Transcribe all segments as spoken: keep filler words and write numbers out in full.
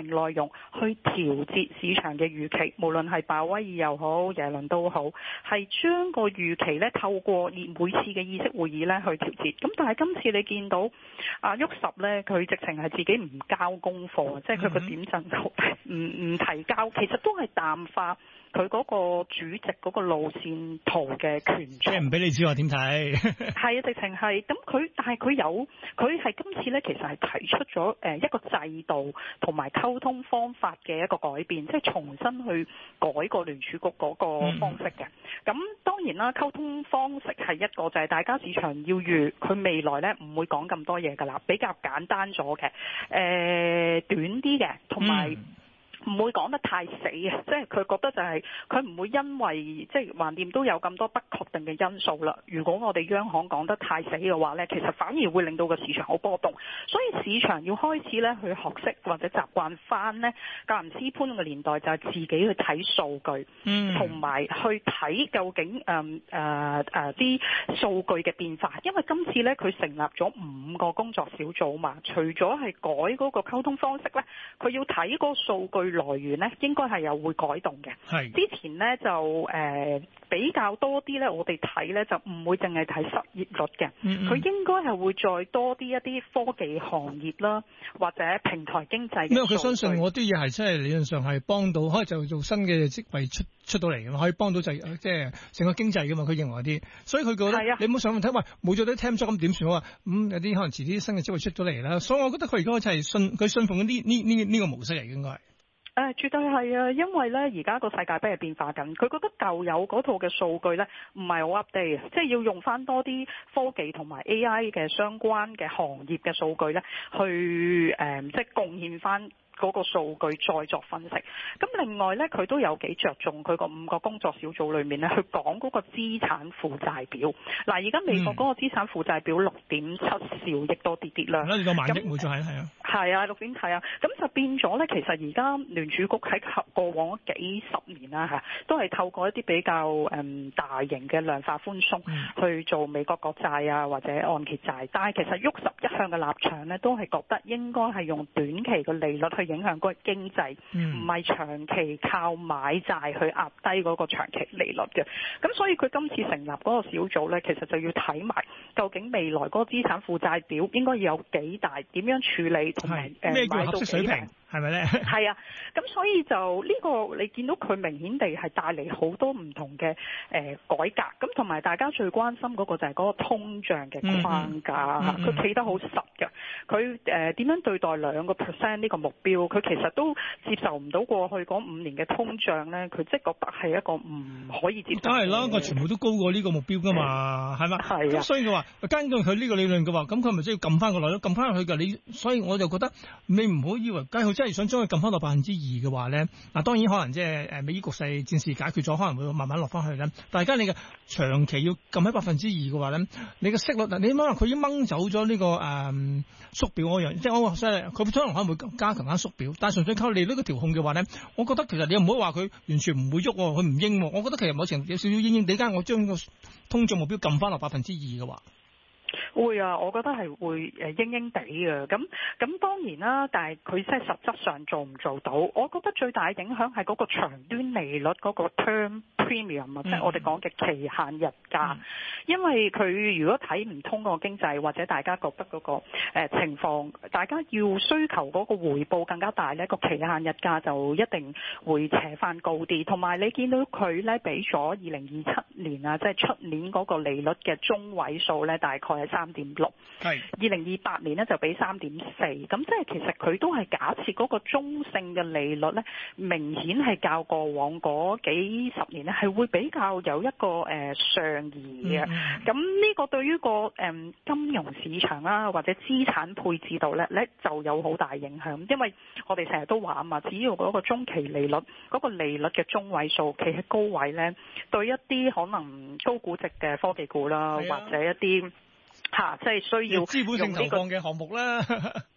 內容去調節市場嘅預期，無論係鮑威爾又好，耶倫都好，係將個預期咧透過每次嘅議息會議咧去調節。咁但係今次你見到阿沃什咧，佢直情係自己唔交功課，即係佢個點陣圖唔唔提交，其實都係淡化佢嗰個主席嗰個路線圖嘅權重， 即係唔俾你知我點睇。 係啊，直情係咁佢，但係佢有佢係今次咧，其實係提出咗誒一個制度同埋溝通方法嘅一個改變，即係重新去改個聯儲局嗰個方式嘅。咁、嗯、當然啦，溝通方式係一個就係大家市場要預佢未來咧唔會講咁多嘢㗎啦，比較簡單咗嘅，誒、呃、短啲嘅，同埋唔會講得太死嘅，即係佢覺得就係佢唔會因為即係橫掂都有咁多不確定嘅因素啦。如果我哋央行講得太死嘅話呢，其實反而會令到個市場好波動。所以市場要開始呢去學識或者習慣翻呢格林斯潘嘅年代，就係自己去睇數據，同埋、嗯、去睇究竟誒誒誒啲數據嘅變化。因為今次呢，佢成立咗五個工作小組嘛，除咗係改嗰個溝通方式呢，佢要睇嗰個數據來源咧，應該係有會改動嘅。係之前咧就誒、呃、比較多啲咧，我哋睇咧就唔會淨係睇失業率嘅，佢、嗯嗯、應該係會再多啲一啲科技行業啦，或者平台經濟嘅。因為佢相信我啲嘢係真係理論上係幫到，可以就做新嘅職位出出到嚟嘅嘛，可以幫到就即係成個經濟嘅嘛。佢認為啲，所以佢覺得、啊、你唔好上網睇，喂冇咗啲 temp job 咁點算啊？咁、嗯、有啲可能遲啲新嘅職位出咗嚟啦，所以我覺得佢而家就係信佢信奉呢呢呢呢個模式嚟嘅應該。 誒，絕對係啊！因為咧，而家個世界都係變化緊，佢覺得舊有嗰套嘅數據咧，唔係好 update，即係要用翻多啲科技同埋 A I 嘅相關嘅行業嘅數據咧，去誒、呃，即係貢獻翻嗰個數據再作分析。咁另外咧，佢都有幾着重佢個五個工作小組裏面咧，去講嗰個資產負債表。嗱，而家美國嗰個資產負債表六點七兆億多啲啲啦。咁個萬億冇錯係係啊。係啊，六點係啊。咁就變咗咧，其實而家聯儲局喺過往幾十年啦嚇，都係透過一啲比較誒大型嘅量化寬鬆去做美國國債啊或者按揭債。但係其實沃什一向嘅立場咧，都係覺得應該係用短期嘅利率去影響個經濟，唔係、嗯、長期靠買債去壓低嗰個長期利率嘅。咁所以佢今次成立嗰個小組咧，其實就要睇埋究竟未來嗰個資產負債表應該要有幾大，點樣處理同埋誒買到幾平。係咪咧？係啊，咁所以就呢、這個你見到佢明顯地係帶嚟好多唔同嘅誒、呃、改革，咁同埋大家最關心嗰個就係嗰個通脹嘅框架，佢企、嗯嗯、得好實嘅。佢誒點樣對待兩個 percent 呢個目標？佢其實都接受唔到過去嗰五年嘅通脹咧，佢即係覺得係一個唔可以接受。梗係啦，我全部都高過呢個目標噶嘛，係嘛？係啊。所以佢話根據佢呢個理論嘅話，咁佢咪即係撳翻個嚟咯，撳翻去㗎。你所以我就覺得你唔好以為梗係。真係想將佢撳翻到百分之二嘅話咧，嗱當然可能即係誒美伊局勢戰事解決咗，可能會慢慢落翻去咧。但係而家你嘅長期要撳喺百分之二嘅話咧，你嘅息率嗱，你可能佢已經掹走咗呢、這個誒、嗯、縮表嗰樣，即係我話即係佢可能可能會加強翻縮表，但係純粹靠利率嘅調控嘅話咧，我覺得其實你又唔好話佢完全唔會喐，佢唔應，我覺得其實某程度有少少應應。點解我將個通脹目標撳翻落百分之二嘅話？ 會啊，我覺得係會誒應應地嘅，咁咁當然啦，但係佢即係實質上做唔做到？我覺得最大嘅影響係嗰個長端利率嗰個 term premium 啊、嗯，即係我哋講嘅期限日價，嗯、因為佢如果睇唔通個經濟或者大家覺得嗰個誒情況，大家要需求嗰個回報更加大咧，個期限日價就一定會扯翻高啲。同埋你見到佢咧俾咗二零二七年啊，即係出年嗰個利率嘅中位數咧，大概係三點六，係二零二八年咧就俾三點四，咁即係其實佢都係假設嗰個中性嘅利率咧，明顯係較過往嗰幾十年咧係會比較有一個誒、呃、上移嘅，咁呢、嗯、個對於個誒、呃、金融市場啦或者資產配置度咧咧就有好大影響，因為我哋成日都話啊嘛，只要嗰個中期利率嗰、嗰個利率嘅中位數企喺高位咧，對一啲可能高估值嘅科技股啦，啊、或者一啲嚇，即係需要資本性投放嘅項目啦。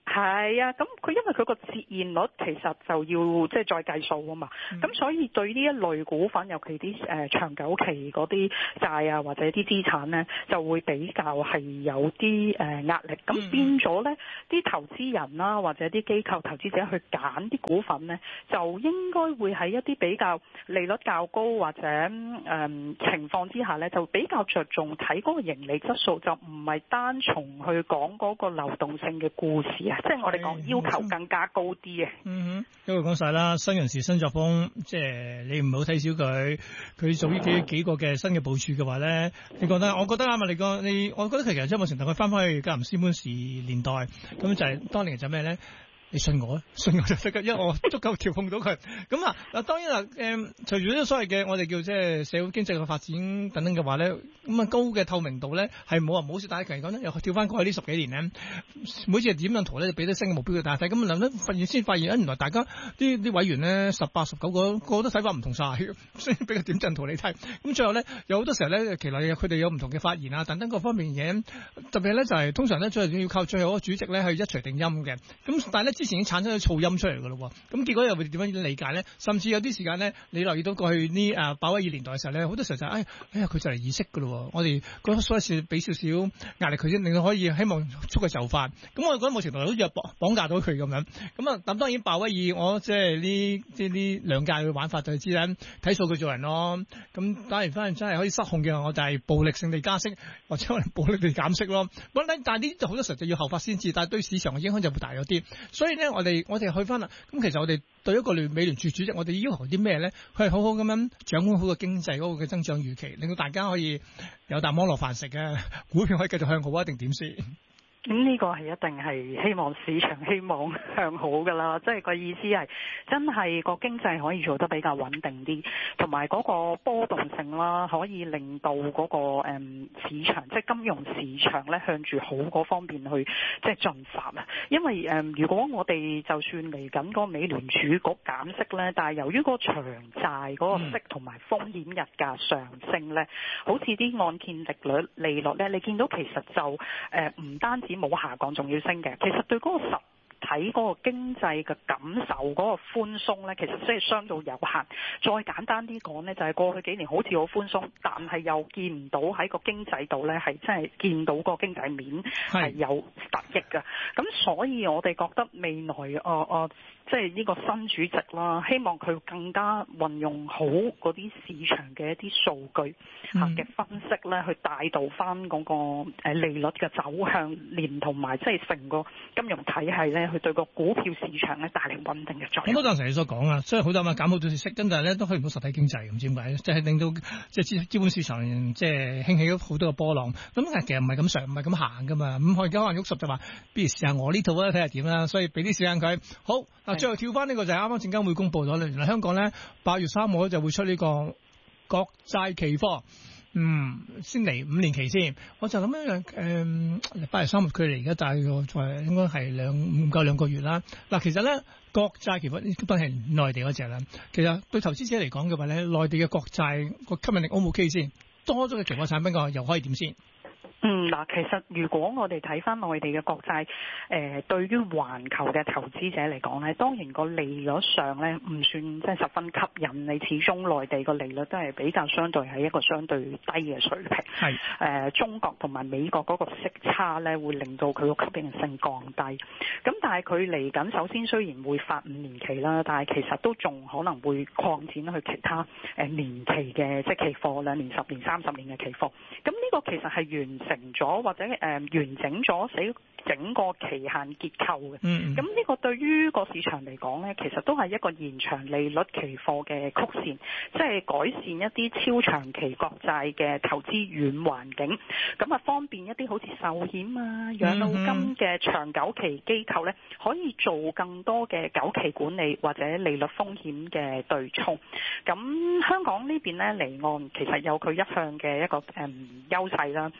係啊，咁佢因為佢個折現率其實就要即係再計數啊嘛，咁、嗯、所以對呢一類股份，尤其啲誒、呃、長久期嗰啲債啊或者啲資產咧，就會比較係有啲誒、呃、壓力。咁變咗咧，啲投資人啦、啊、或者啲機構投資者去揀啲股份咧，就應該會喺一啲比較利率較高或者誒、呃、情況之下咧，就比較着重睇嗰個盈利質素，就唔係單從去講嗰個流動性嘅故事啊。即係我哋講要求更加高啲嘅。嗯哼， 因為講晒啦，新人事新作風，即係你唔好睇小佢，佢做呢幾幾個嘅新嘅部署嘅話咧，你覺得？我覺得啱啊！你講你，我覺得其實張某程度佢翻返去格林斯潘時年代，咁就係、是、當年就咩咧？你信我啊，信我就得噶，因為我足夠調控到佢。咁啊，嗱當然啦，誒、嗯，隨住呢個所謂嘅我哋叫即係社會經濟嘅發展等等嘅話咧，咁啊高嘅透明度咧係冇話唔好事，但係其實講咧又跳翻過去呢十幾年咧，每次係點樣圖咧就俾啲新嘅目標嘅大家睇，咁諗咧發現先發現啊，原來大家啲啲委員咧十八十九個個個都睇法唔同晒，所以俾個點陣圖你睇。咁最後咧有好多時候咧，其實佢哋有唔同嘅發言啊等等各方面嘅嘢，特別咧就係、是、通常咧最後要靠最後嗰個主席咧去一錘定音嘅。咁但係咧之前已經產生咗噪音出嚟㗎咯喎，咁結果又會點樣理解咧？甚至有啲時間咧，你留意到過去呢誒鮑威爾年代嘅時候咧，好多時候就係、哎哎呀佢就嚟議息㗎咯喎，我哋嗰所以是俾少少壓力佢先，令到可以希望速嘅就範。咁我覺得某程度好似綁綁架到佢咁樣。咁啊，咁當然鮑威爾我即係呢即係呢兩屆嘅玩法就係知啦，睇數據做人咯。咁打完翻真係可以失控嘅話，我就係暴力性地加息，或者可能暴力地減息咯。但係呢啲就好多時候就要後發先至，但係對市場嘅影響就會大咗啲。所以咧，我哋我哋去翻啦，咁其實我哋對一個聯美聯儲主席，我哋要求啲咩咧？佢係好好咁樣掌管好個經濟嗰個嘅增長預期，令到大家可以有啖安樂飯食嘅，股票可以繼續向好啊，一定點先？ 咁呢個係一定係希望市場希望向好㗎啦，即係個意思係真係個經濟可以做得比較穩定啲，同埋嗰個波動性啦，可以令到嗰個誒市場即係金融市場咧向住好嗰方面去即係進發啊！因為誒如果我哋就算嚟緊個美聯儲局減息咧，但係由於個長債嗰個息同埋風險日價上升咧，好似啲按揭利率利率咧，你見到其實就誒唔單止冇下降，仲要升嘅。其實對嗰個實體嗰個經濟嘅感受嗰個寬鬆咧，其實即係相對有限。再簡單啲講咧，就係過去幾年好似好寬鬆，但係又見唔到喺個經濟度咧係真係見到個經濟面係有突益嘅。咁所以我哋覺得未來誒誒。呃呃即係呢個新主席啦，希望佢更加運用好嗰啲市場嘅一啲數據嚇嘅分析咧，去帶導翻嗰個誒利率嘅走向，連同埋即係成個金融體系咧，去對個股票市場咧帶嚟穩定嘅作用。咁都陣時你所講啊，所以好多嘛減好咗息，跟住咧都去唔到實體經濟，唔知點解，即係令到即係資資本市場即係興起咗好多嘅波浪。咁其實唔係咁上，唔係咁行噶嘛。咁我而家可能喐十就話，不如試下我呢套啊，睇下點啦。所以俾啲時間佢。好。嗱，最後跳翻呢個就係啱啱證監會公佈咗啦。原來香港咧八月三號就會出呢個國債期貨，嗯，先嚟五年期先。我就諗一樣誒，八月三號距離而家大概再應該係兩唔夠兩個月啦。嗱，其實咧國債期貨呢都係內地嗰隻啦。其實對投資者嚟講嘅話咧，內地嘅國債個吸引力 O 唔 OK 先？多咗嘅期貨產品個又可以點先？嗯嗱，其實如果我哋睇翻內地嘅國債，誒、呃、對於環球嘅投資者嚟講咧，當然個利率上咧唔算即係十分吸引，你始終內地個利率都係比較相對係一個相對低嘅水平。係誒、呃、中國同埋美國嗰個息差咧，會令到佢個吸引性降低。咁但係佢嚟緊，首先雖然會發五年期啦，但係其實都仲可能會擴展去其他誒年期嘅即係期貨，兩年、十年、三十年嘅期貨。咁呢個其實係完成成咗或者誒、呃、完整咗死整個期限結構嘅，咁、嗯、呢個對於個市場嚟講咧，其實都係一個延長利率期貨嘅曲線，即係改善一啲超長期國債嘅投資軟環境，咁啊方便一啲好似壽險啊、養老金嘅長久期機構咧，可以做更多嘅久期管理或者利率風險嘅對沖。咁香港呢邊咧離岸其實有佢一向嘅一個誒、嗯、優勢啦。咁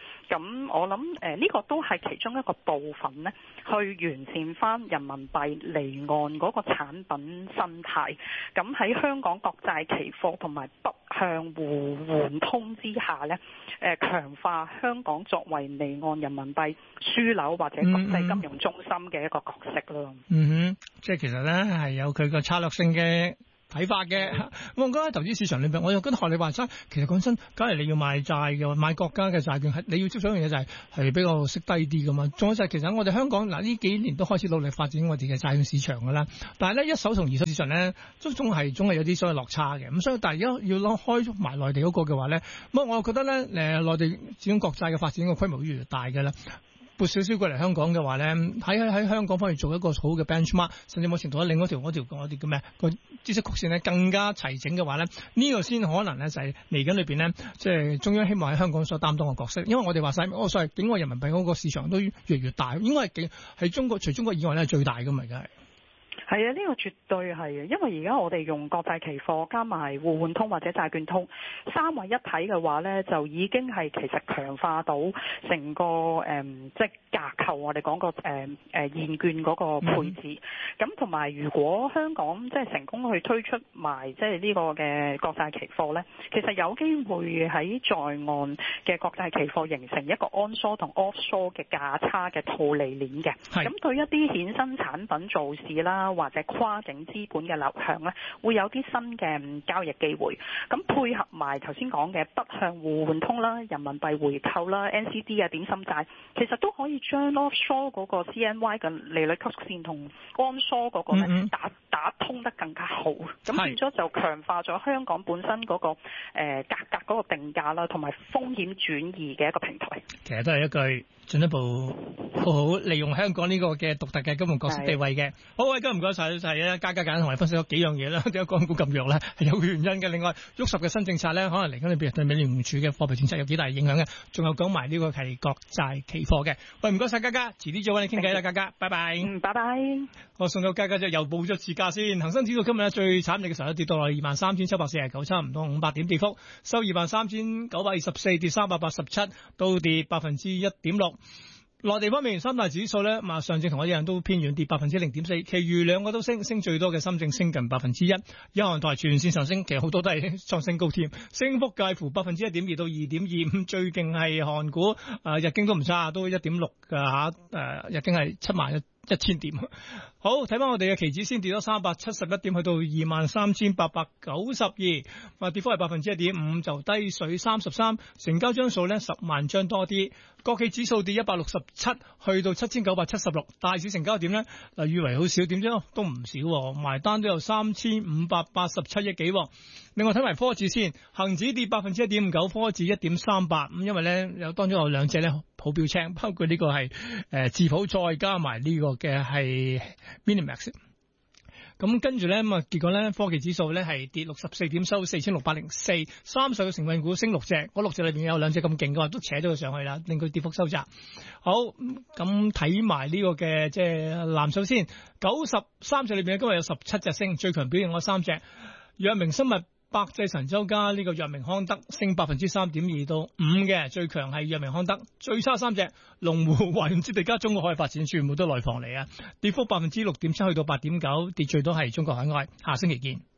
咁我諗誒呢個都係其中一個部分咧，去完善翻人民幣離岸嗰個產品生態。咁喺香港國債期貨同埋北向互換通之下咧，誒強化香港作為離岸人民幣樞紐或者國際金融中心嘅一個角色咯。 嗯哼，即係其實咧係有佢個策略性嘅睇法嘅。我覺得喺投資市場裏邊，我又覺得學你話齋，其實講真，假如你要買債嘅，買國家嘅債券，係你要接受一樣嘢就係係比較息低啲噶嘛。仲有就係其實我哋香港嗱呢幾年都開始努力發展我哋嘅債券市場噶啦，但係咧一手同二手市場咧，都總係總係有啲所謂落差嘅。咁所以但係而家要攞開埋內地嗰個嘅話咧，咁我又覺得咧誒內地始終國債嘅發展個規模越嚟越大嘅啦。撥少少過嚟香港嘅話咧，喺喺喺香港方面做一個好嘅 benchmark， 甚至某程度喺另一條嗰條嗰條叫咩個知識曲線咧更加齊整嘅話咧，呢、這個先可能咧就係嚟緊裏邊咧，即係中央希望喺香港所擔當嘅角色。因為我哋話晒，我所謂境外人民幣嗰個市場都越嚟越大，應該係係中國除中國以外咧係最大㗎嘛，而家係。 係啊，呢個絕對係啊，因為而家我哋用國際期貨加埋互換通或者債券通三位一體嘅話咧，就已經係其實強化到成個誒、嗯、即係架構。我哋講個誒誒現券嗰個配置。咁同埋如果香港即係成功去推出埋即係呢個嘅國際期貨咧，其實有機會喺在，在岸嘅國際期貨形成一個 onshore 同 offshore 嘅價差嘅套利鏈嘅。咁對一啲衍生產品做市啦，或者跨境資本嘅流向咧，會有啲新嘅交易機會。咁配合埋頭先講嘅北向互換通啦、人民幣回購啦、N C D 啊、點心債，其實都可以將 offshore 嗰個 C N Y 嘅利率曲線同 onshore 嗰個咧打打通得更加好。咁變咗就強化咗香港本身嗰、嗰個誒、呃、價格嗰個定價啦，同埋風險轉移嘅一個平台。 其實都係一句進一步好好利用香港呢個嘅獨特嘅金融角色地位嘅。好，喂，今日唔該晒，就係咧，加加減同我哋分析咗幾樣嘢啦。點解港股咁弱咧？係有原因嘅。另外，喐十嘅新政策咧，可能嚟緊你譬如對美聯儲嘅貨幣政策有幾大影響嘅。仲有講埋呢個係國債期貨嘅。喂，唔該晒，嘉嘉，遲啲再揾你傾偈啦，嘉嘉，拜拜。嗯，拜拜。我送到嘉嘉就又報咗次價先。恒生指數今日咧最慘烈嘅時候咧跌到落二萬三千七百四十九，差唔多五百點跌幅，收二萬三千九百二十四，跌三百八十七，都跌百分之一點六。內地方面，三大指數咧，嘛上證同我一樣都偏軟，跌百分之零點四，其餘兩個都升，升最多嘅深證升近百分之一，日韓台全線上升，其實好多都係創新高添，升幅介乎百分之一點二到二點二五，最勁係韓股，啊日經都唔差，都一點六㗎吓，誒日經係七萬一。一千點，好，睇翻我哋嘅期指先跌咗三百七十一點，去到二萬三千八百九十二，啊跌幅係百分之一點五，就低水三十三，成交張數呢十萬張多啲。國企指數跌一百六十七，去到七千九百七十六，大市成交點呢，嗱以為好少點啫，都唔少，埋單都有三千五百八十七億幾。另外睇埋科指先，恒指跌百分之一點五九，科指一點三八，咁因為呢，有當中有兩隻呢好標青，包括呢個係誒智普再加埋呢個嘅係 Minimax。咁跟住咧，咁啊結果咧，科技指數咧係跌六十四點，收四千六百零四，三十個成分股升六隻，嗰六隻裏邊有兩隻咁勁嘅話，都扯咗佢上去啦，令佢跌幅收窄。好，咁睇埋呢個嘅即係藍籌先，九十三隻裏邊今日有十七隻升，最強表現嗰三隻，藥明生物、百濟神州加呢個藥明康德升百分之三點二到五嘅，最強係藥明康德，最差三隻龍湖、華潤置地加中國海發展，全部都內房嚟啊，跌幅百分之六點七去到八點九，跌最多係中國海外。下星期見。